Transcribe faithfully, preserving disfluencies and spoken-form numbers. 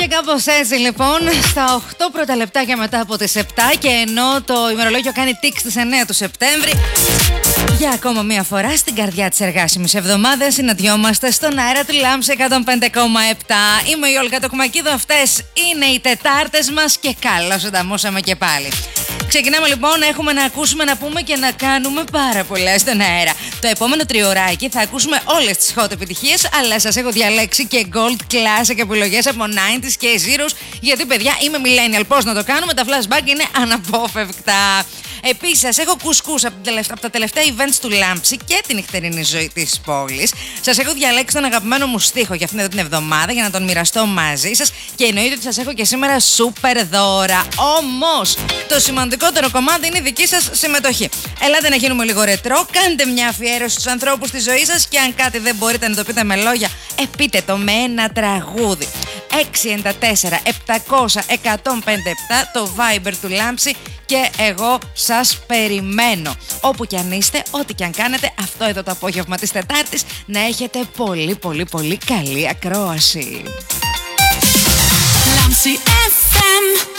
Και κάπως έτσι λοιπόν, στα οκτώ πρώτα λεπτάκια μετά από τις επτά, και ενώ το ημερολόγιο κάνει τικ στις εννέα του Σεπτέμβρη, για ακόμα μία φορά στην καρδιά της εργάσιμης εβδομάδας συναντιόμαστε στον αέρα του Λάμψη εκατόν πέντε κόμμα επτά. Είμαι η Όλγα Τοκμακίδου, αυτές είναι οι Τετάρτες μας και καλώς συνταμώσαμε και πάλι. Ξεκινάμε λοιπόν, έχουμε να ακούσουμε, να πούμε και να κάνουμε πάρα πολλά στον αέρα. Το επόμενο τριωράκι θα ακούσουμε όλες τις hot επιτυχίες, αλλά σας έχω διαλέξει και gold classic επιλογές από ενενήντα και zeros, γιατί παιδιά είμαι millennial, πώς να το κάνουμε, τα flashback είναι αναπόφευκτα. Επίσης, σας έχω κουσκούς από, από τα τελευταία events του Λάμψη και την νυχτερινή ζωή της πόλης. Σας έχω διαλέξει τον αγαπημένο μου στίχο για αυτήν εδώ την εβδομάδα για να τον μοιραστώ μαζί σας, και εννοείται ότι σας έχω και σήμερα super δώρα. Όμως, το σημαντικότερο κομμάτι είναι η δική σας συμμετοχή. Ελάτε να γίνουμε λίγο ρετρό, κάντε μια αφιέρωση στους ανθρώπους της ζωής σας, και αν κάτι δεν μπορείτε να το πείτε με λόγια, ε, πείτε το με ένα τραγούδι. έξι εννιά τέσσερα επτακόσια εκατόν πενήντα επτά το Viber του Λάμψη, και εγώ σας περιμένω. Όπου κι αν είστε, ό,τι κι αν κάνετε, αυτό εδώ το απόγευμα της Τετάρτης να έχετε πολύ πολύ πολύ καλή ακρόαση. Λάμψη εφ εμ